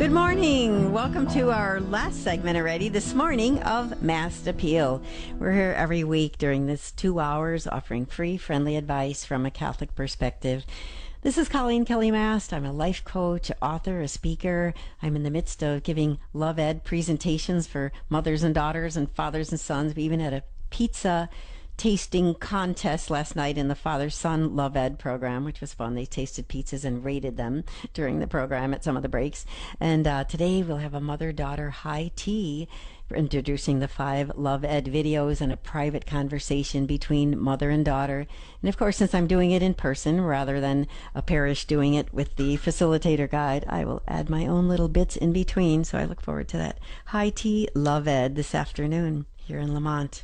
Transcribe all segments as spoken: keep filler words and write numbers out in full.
Good morning. Welcome to our last segment already this morning of Mass Appeal. We're here every week during this two hours offering free, friendly advice from a Catholic perspective. This is Colleen Kelly Mast. I'm a life coach, author, a speaker. I'm in the midst of giving Love Ed presentations for mothers and daughters and fathers and sons. We even had a pizza tasting contest last night in the father-son Love Ed program, which was fun. They tasted pizzas and rated them during the program at some of the breaks. And uh, today we'll have a mother-daughter high tea for introducing the five Love Ed videos and a private conversation between mother and daughter. And of course, since I'm doing it in person rather than a parish doing it with the facilitator guide, I will add my own little bits in between. So I look forward to that high tea Love Ed this afternoon here in Lamont.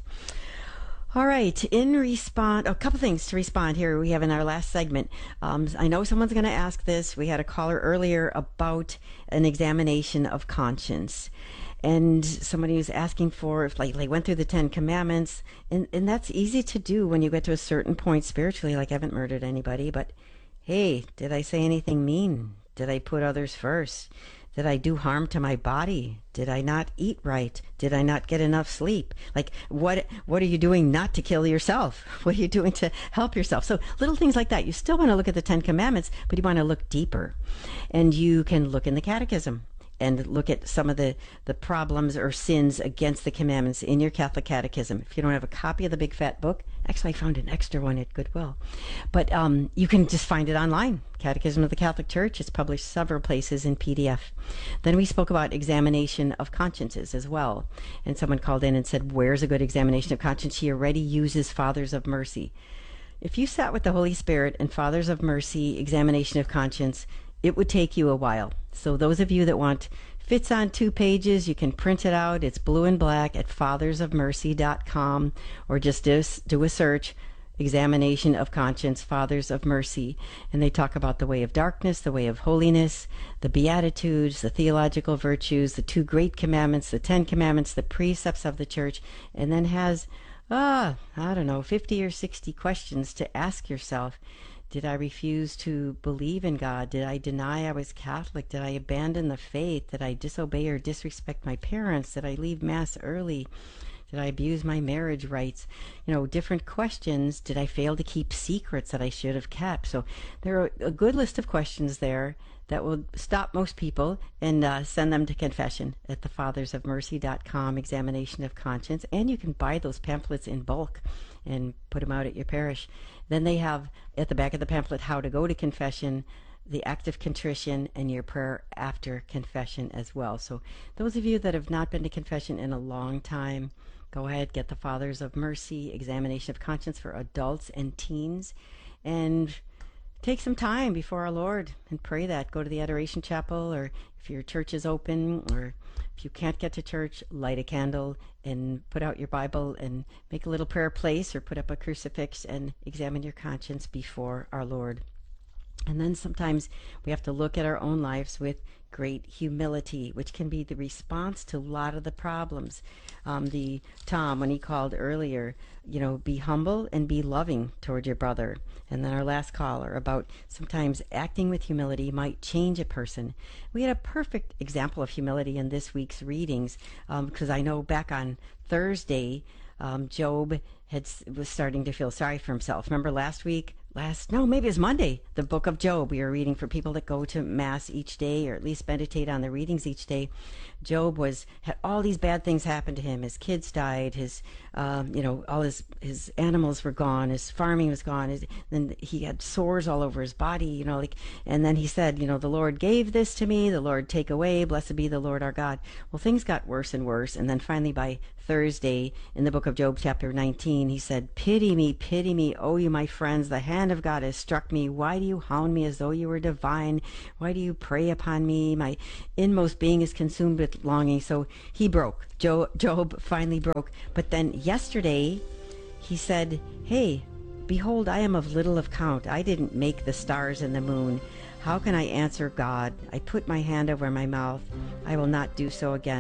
All right, in response, a couple things to respond here we have in our last segment. Um, I know someone's going to ask this. We had a caller earlier about an examination of conscience. And somebody was asking for, if like, they went through the Ten Commandments, and, and that's easy to do when you get to a certain point spiritually, like I haven't murdered anybody, but hey, did I say anything mean? Did I put others first? Did I do harm to my body? Did I not eat right? Did I not get enough sleep? Like, what what are you doing not to kill yourself? What are you doing to help yourself? So little things like that. You still want to look at the Ten Commandments, but you want to look deeper. And you can look in the Catechism and look at some of the, the problems or sins against the commandments in your Catholic Catechism. If you don't have a copy of the big fat book, actually I found an extra one at Goodwill. But um, you can just find it online. Catechism of the Catholic Church. It's published several places in P D F. Then we spoke about examination of consciences as well. And someone called in and said, where's a good examination of conscience? She already uses Fathers of Mercy. If you sat with the Holy Spirit and Fathers of Mercy examination of conscience, it would take you a while. So those of you that want, fits on two pages, you can print it out. It's blue and black at fathers of mercy dot com, or just do, do a search, Examination of Conscience, Fathers of Mercy. And they talk about the way of darkness, the way of holiness, the Beatitudes, the theological virtues, the two great commandments, the Ten Commandments, the precepts of the Church, and then has, ah, I don't know, fifty or sixty questions to ask yourself. Did I refuse to believe in God? Did I deny I was Catholic? Did I abandon the faith? Did I disobey or disrespect my parents? Did I leave Mass early? Did I abuse my marriage rights? You know, different questions. Did I fail to keep secrets that I should have kept? So there are a good list of questions there that will stop most people and uh, send them to confession at the fathers of mercy dot com, Examination of Conscience. And you can buy those pamphlets in bulk and put them out at your parish. Then they have at the back of the pamphlet how to go to confession, the act of contrition, and your prayer after confession as well. So those of you that have not been to confession in a long time, go ahead, get the Fathers of Mercy, Examination of Conscience for adults and teens, and take some time before our Lord and pray that. Go to the Adoration Chapel, or if your church is open, or if you can't get to church, light a candle and put out your Bible and make a little prayer place, or put up a crucifix and examine your conscience before our Lord. And then sometimes we have to look at our own lives with great humility, which can be the response to a lot of the problems. Um, the Tom, when he called earlier, you know, be humble and be loving toward your brother. And then our last caller about sometimes acting with humility might change a person. We had a perfect example of humility in this week's readings, because um, I know back on Thursday, um, Job had was starting to feel sorry for himself. Remember last week? Last, no, maybe it was Monday, the book of Job. We were reading for people that go to Mass each day, or at least meditate on the readings each day. Job was, had all these bad things happen to him. His kids died, his, um, you know, all his, his animals were gone, his farming was gone, his, then he had sores all over his body, you know, like, and then he said, you know, the Lord gave this to me, the Lord take away, blessed be the Lord our God. Well, things got worse and worse, and then finally by Thursday, in the book of Job, chapter nineteen, he said, pity me, pity me, oh you my friends, the hand of God has struck me. Why do you hound me as though you were divine? Why do you prey upon me? My inmost being is consumed with longing. So he broke. Jo- Job finally broke. But then yesterday, he said, hey, behold, I am of little account. I didn't make the stars and the moon. How can I answer God? I put my hand over my mouth. I will not do so again.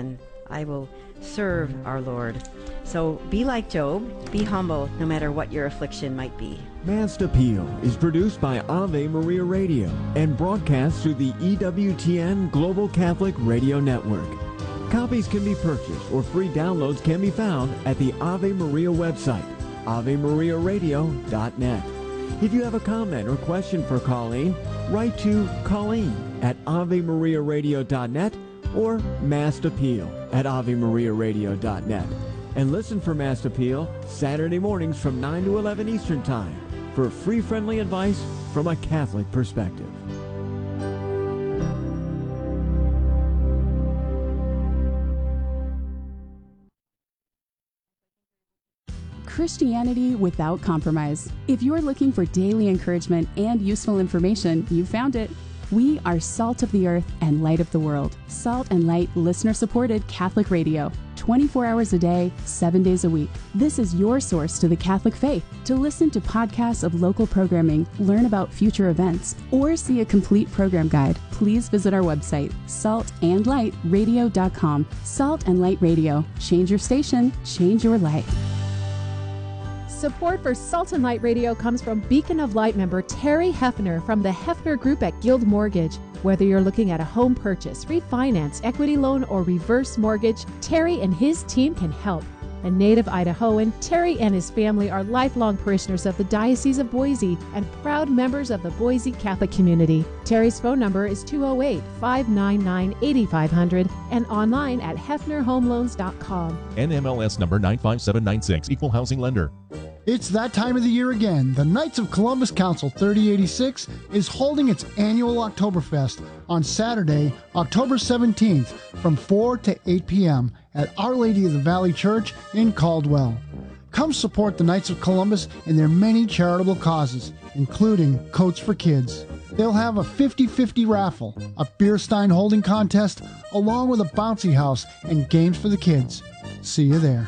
I will serve our Lord. So be like Job, be humble, no matter what your affliction might be. Mass Appeal is produced by Ave Maria Radio and broadcast through the E W T N Global Catholic Radio Network. Copies can be purchased or free downloads can be found at the Ave Maria website, ave maria radio dot net. If you have a comment or question for Colleen, write to Colleen at ave maria radio dot net or Mass Appeal at ave maria radio dot net. And listen for Mass Appeal Saturday mornings from nine to eleven Eastern Time for free, friendly advice from a Catholic perspective. Christianity without compromise. If you're looking for daily encouragement and useful information, you found it. We are Salt of the Earth and Light of the World. Salt and Light listener-supported Catholic radio. twenty-four hours a day, seven days a week. This is your source to the Catholic faith. To listen to podcasts of local programming, learn about future events, or see a complete program guide, please visit our website, salt and light radio dot com. Salt and Light Radio. Change your station, change your life. Support for Salt and Light Radio comes from Beacon of Light member Terry Hefner from the Hefner Group at Guild Mortgage. Whether you're looking at a home purchase, refinance, equity loan, or reverse mortgage, Terry and his team can help. A native Idahoan, Terry and his family are lifelong parishioners of the Diocese of Boise and proud members of the Boise Catholic community. Terry's phone number is two oh eight, five nine nine, eight five zero zero and online at hefner home loans dot com. N M L S number nine five seven nine six, Equal Housing Lender. It's that time of the year again. The Knights of Columbus Council thirty eighty-six is holding its annual Oktoberfest on Saturday, October seventeenth from four to eight p.m. at Our Lady of the Valley Church in Caldwell. Come support the Knights of Columbus in their many charitable causes, including Coats for Kids. They'll have a fifty-fifty raffle, a beer stein holding contest, along with a bouncy house and games for the kids. See you there.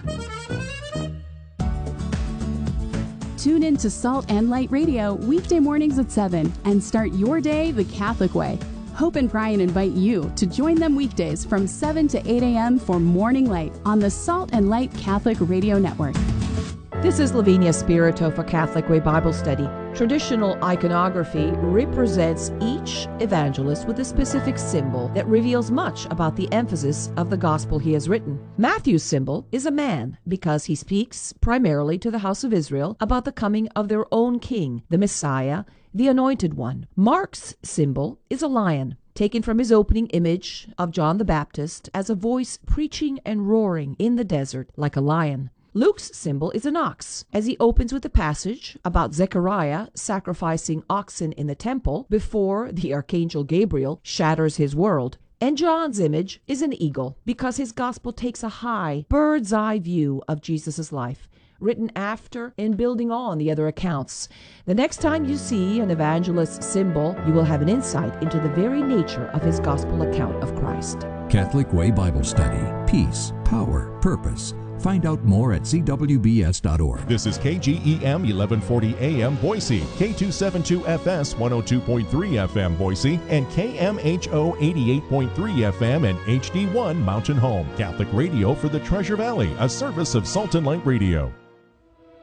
Tune in to Salt and Light Radio weekday mornings at seven and start your day the Catholic way. Hope and Brian invite you to join them weekdays from seven to eight a.m. for Morning Light on the Salt and Light Catholic Radio Network. This is Lavinia Spirito for Catholic Way Bible Study. Traditional iconography represents each evangelist with a specific symbol that reveals much about the emphasis of the gospel he has written. Matthew's symbol is a man because he speaks primarily to the house of Israel about the coming of their own king, the Messiah, the Anointed One. Mark's symbol is a lion, taken from his opening image of John the Baptist as a voice preaching and roaring in the desert like a lion. Luke's symbol is an ox, as he opens with a passage about Zechariah sacrificing oxen in the temple before the archangel Gabriel shatters his world. And John's image is an eagle, because his gospel takes a high, bird's-eye view of Jesus' life, written after and building on the other accounts. The next time you see an evangelist's symbol, you will have an insight into the very nature of his gospel account of Christ. Catholic Way Bible Study. Peace, power, purpose. Find out more at c w b s dot org. This is K G E M eleven forty A M Boise, K two seventy-two F S one oh two point three F M Boise, and K M H O eighty-eight point three F M and H D one Mountain Home. Catholic Radio for the Treasure Valley, a service of Salt and Light Radio.